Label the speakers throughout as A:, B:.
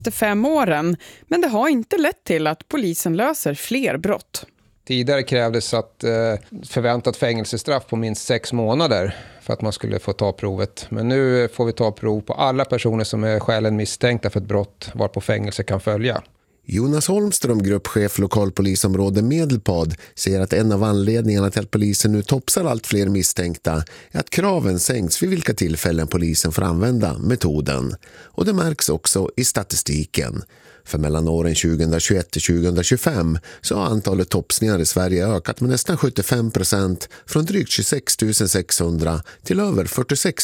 A: efter 5 åren, men det har inte lett till att polisen löser fler brott.
B: Tidigare krävdes att förväntat fängelsestraff på minst 6 månader för att man skulle få ta provet. Men nu får vi ta prov på alla personer som är skäligen misstänkta för ett brott varpå fängelse kan följa.
C: Jonas Holmström, gruppchef lokalpolisområde Medelpad, säger att en av anledningarna till att polisen nu topsar allt fler misstänkta är att kraven sänks vid vilka tillfällen polisen får använda metoden. Och det märks också i statistiken. För mellan åren 2021 till 2025 så har antalet topsningar i Sverige ökat med nästan 75% från drygt 26 600 till över 46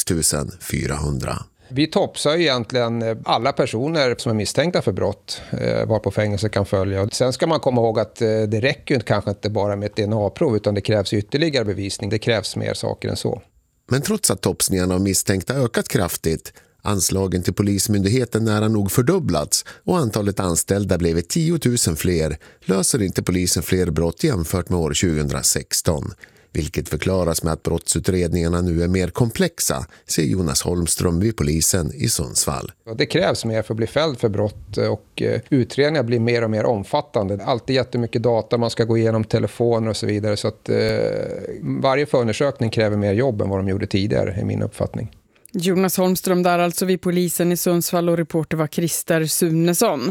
C: 400.
B: Vi topsar egentligen alla personer som är misstänkta för brott varpå fängelse kan följa. Sen ska man komma ihåg att det räcker kanske inte bara med ett DNA-prov utan det krävs ytterligare bevisning. Det krävs mer saker än så.
C: Men trots att topsningarna av misstänkta ökat kraftigt, anslagen till polismyndigheten nära nog fördubblats och antalet anställda blev 10 000 fler, löser inte polisen fler brott jämfört med år 2016. Vilket förklaras med att brottsutredningarna nu är mer komplexa, säger Jonas Holmström vid polisen i Sundsvall.
B: Det krävs mer för att bli fälld för brott och utredningar blir mer och mer omfattande. Alltid jättemycket data, man ska gå igenom telefoner och så vidare. Så att varje förundersökning kräver mer jobb än vad de gjorde tidigare, är min uppfattning.
A: Jonas Holmström där alltså vid polisen i Sundsvall och reporter var Christer Sunesson.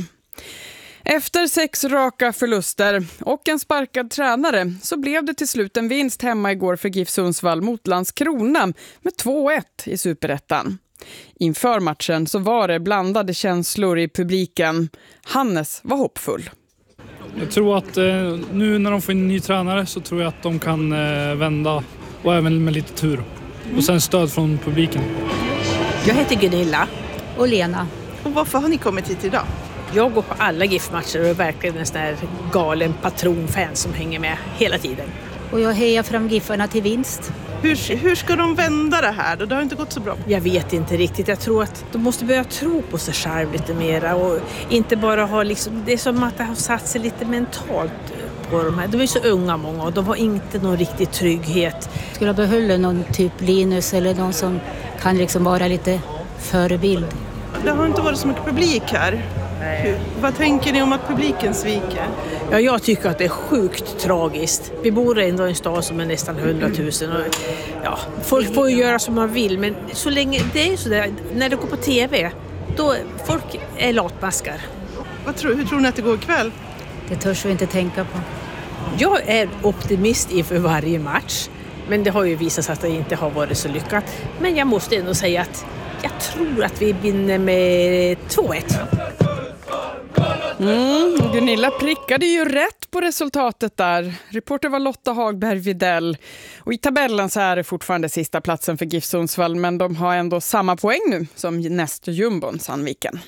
A: Efter 6 raka förluster och en sparkad tränare så blev det till slut en vinst hemma igår för GIF Sundsvall mot Landskrona med 2-1 i Superettan. Inför matchen så var det blandade känslor i publiken. Hannes var hoppfull.
D: Jag tror att nu när de får en ny tränare så tror jag att de kan vända och även med lite tur. Och sen stöd från publiken.
E: Jag heter Gunilla.
F: Och Lena.
E: Och varför har ni kommit hit idag?
F: Jag går på alla GIF-matcher och är verkligen en sån här galen patronfan som hänger med hela tiden.
G: Och jag hejar fram GIFarna till vinst.
E: Hur ska de vända det här? Det har inte gått så bra.
F: Jag vet inte riktigt. Jag tror att de måste börja tro på sig själv lite mera. Och inte bara ha liksom, det är som att det har satt sig lite mentalt på de här. De är så unga många och de har inte någon riktig trygghet.
G: Skulle ha behållit någon typ Linus eller någon som kan liksom vara lite förebild.
E: Det har inte varit så mycket publik här. Vad tänker ni om att publiken sviker?
F: Ja, jag tycker att det är sjukt tragiskt. Vi bor ändå i en stad som är nästan 100 000. Och, ja, folk får ju göra som man vill, men så länge det är så där, när det går på tv, då folk är latmaskar.
E: Hur tror ni att det går ikväll?
G: Det törs vi inte tänka på.
F: Jag är optimist inför varje match, men det har ju visat sig att det inte har varit så lyckat. Men jag måste ändå säga att jag tror att vi vinner med 2-1.
A: Gunilla prickade ju rätt på resultatet där. Reporter var Lotta Hagberg Videll. Och i tabellen så är det fortfarande sista platsen för GIF Sundsvall, men de har ändå samma poäng nu som näst jumbon Sandviken.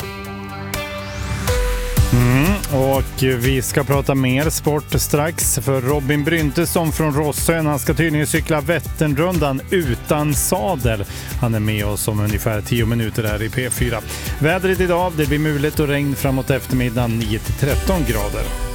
H: Och vi ska prata mer sport strax, för Robin Bryntesson från Rossön, han ska tydligen cykla Vätternrundan utan sadel. Han är med oss om ungefär 10 minuter här i P4. Vädret idag, det blir mulet och regn framåt eftermiddagen 9-13 grader.